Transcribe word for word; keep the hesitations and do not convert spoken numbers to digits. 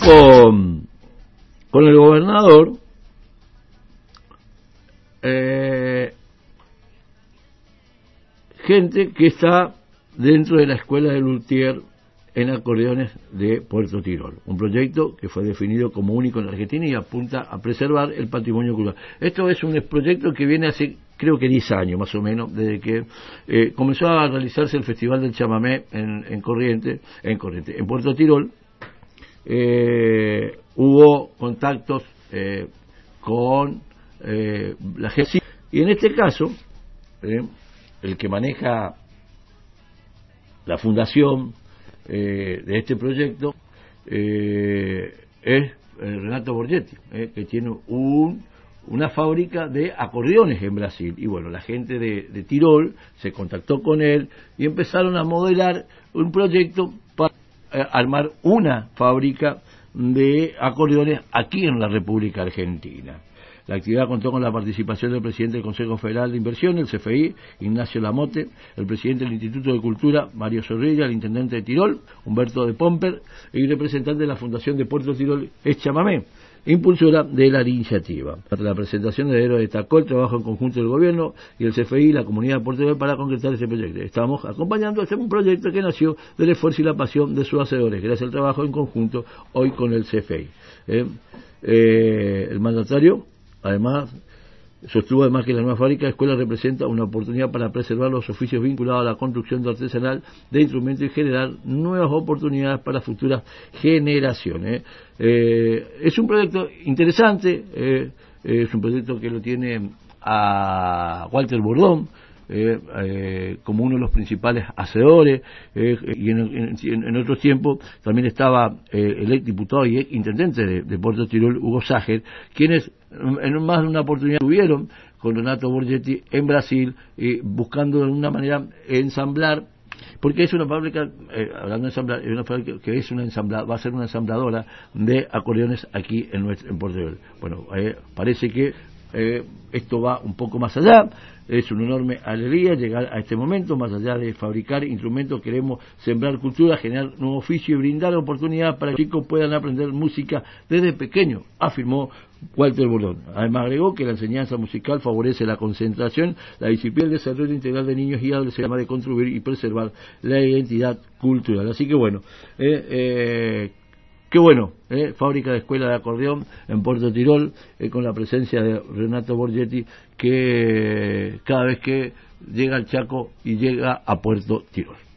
con, con el gobernador, eh, gente que está dentro de la escuela de Luthier en acordeones de Puerto Tirol, un proyecto que fue definido como único en la Argentina y apunta a preservar el patrimonio cultural. Esto es un proyecto que viene hace creo que diez años más o menos, desde que eh, comenzó a realizarse el Festival del Chamamé en, en Corrientes, en Corrientes, en Puerto Tirol. Eh, hubo contactos eh, con eh, la gente, y en este caso eh, el que maneja la fundación eh, de este proyecto eh, es eh, Renato Borgetti, eh, que tiene un una fábrica de acordeones en Brasil, y bueno, la gente de, de Tirol se contactó con él y empezaron a modelar un proyecto para eh, armar una fábrica de acordeones aquí en la República Argentina. La actividad contó con la participación del presidente del Consejo Federal de Inversión, el C F I, Ignacio Lamote, el presidente del Instituto de Cultura, Mario Zorrilla, el intendente de Tirol, Humberto de Pomper, y representante de la Fundación de Puerto Tirol, es Chamamé, impulsora de la iniciativa. Tras la presentación, el héroe destacó el trabajo en conjunto del gobierno y el C F I y la comunidad de Puerto Tirol para concretar este proyecto. Estamos acompañando este un proyecto que nació del esfuerzo y la pasión de sus hacedores, gracias al trabajo en conjunto hoy con el C F I. Eh, eh, el mandatario además sostuvo además que la nueva fábrica de escuela representa una oportunidad para preservar los oficios vinculados a la construcción artesanal de instrumentos y generar nuevas oportunidades para futuras generaciones. Eh, es un proyecto interesante, eh, es un proyecto que lo tiene a Walter Bordón eh, eh, como uno de los principales hacedores, eh, y en, en, en otros tiempos también estaba eh, el ex diputado y ex intendente de, de Puerto Tirol, Hugo Sager, quienes en más de una oportunidad tuvieron con Renato Borgetti en Brasil, eh, buscando de alguna manera ensamblar, porque es una fábrica, eh, hablando de ensamblar, es una fábrica que es una ensambla, va a ser una ensambladora de acordeones aquí en nuestro en Puerto Tirol. Bueno, eh, parece que eh, esto va un poco más allá. Es una enorme alegría llegar a este momento. Más allá de fabricar instrumentos, queremos sembrar cultura, generar nuevo oficio y brindar oportunidades para que los chicos puedan aprender música desde pequeños, afirmó Walter Bordón. Además agregó que la enseñanza musical favorece la concentración, la disciplina y el desarrollo integral de niños y adolescentes, además de contribuir y preservar la identidad cultural. Así que bueno, eh, eh, qué bueno, eh, fábrica de escuela de acordeón en Puerto Tirol, eh, con la presencia de Renato Borgetti, que cada vez que llega al Chaco y llega a Puerto Tirol.